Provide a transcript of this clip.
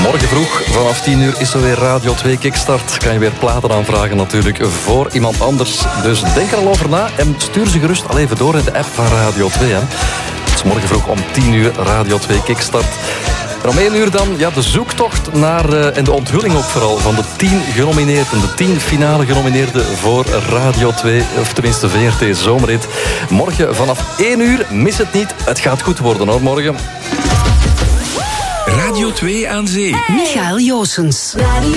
Morgen vroeg, vanaf 10 uur, is er weer Radio 2 Kickstart. Kan je weer platen aanvragen natuurlijk voor iemand anders. Dus denk er al over na en stuur ze gerust al even door in de app van Radio 2. Hè. Het is morgen vroeg om 10 uur Radio 2 Kickstart. En om 1 uur dan de zoektocht naar, en de onthulling ook vooral, van de 10 genomineerden. De 10 finale genomineerden voor Radio 2, of tenminste VRT Zomerhit. Morgen vanaf 1 uur, mis het niet. Het gaat goed worden hoor, morgen. Radio 2 aan Zee. Michael Joosens.